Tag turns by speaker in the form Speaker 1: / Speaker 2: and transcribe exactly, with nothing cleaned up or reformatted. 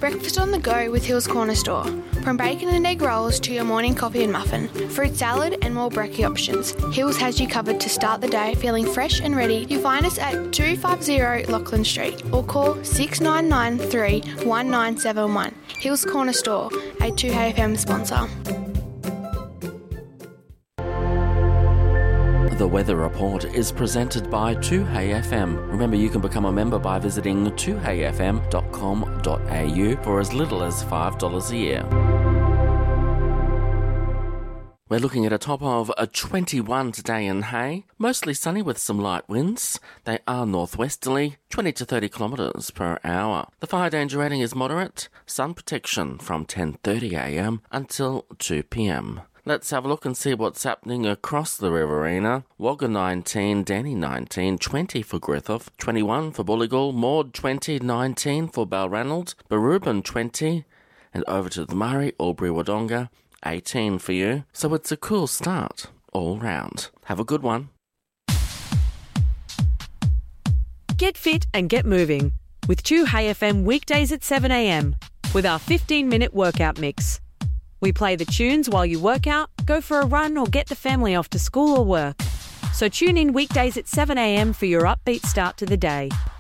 Speaker 1: Breakfast on the go with Hills Corner Store. From bacon and egg rolls to your morning coffee and muffin, fruit salad and more brekkie options, Hills has you covered to start the day feeling fresh and ready. You find us at two fifty Lachlan Street or call six nine nine three one nine seven one. Hills Corner Store, a two H F M sponsor.
Speaker 2: The Weather Report is presented by two H F M. Remember, you can become a member by visiting two h f m dot com dot a u for as little as five dollars a year. We're looking at a top of a twenty-one today in Hay. Mostly sunny with some light winds. They are northwesterly, twenty to thirty kilometres per hour. The fire danger rating is moderate. Sun protection from ten thirty a m until two p m. Let's have a look and see what's happening across the Riverina. Wagga nineteen, Danny nineteen, twenty for Griffith, twenty-one for Bulligal, Maud twenty, nineteen for Balranald, Barubin twenty, and over to the Murray, Albury-Wodonga, eighteen for you. So it's a cool start all round. Have a good one.
Speaker 3: Get fit and get moving with two H F M weekdays at seven a m with our fifteen minute workout mix. We play the tunes while you work out, go for a run or get the family off to school or work. So tune in weekdays at seven a m for your upbeat start to the day.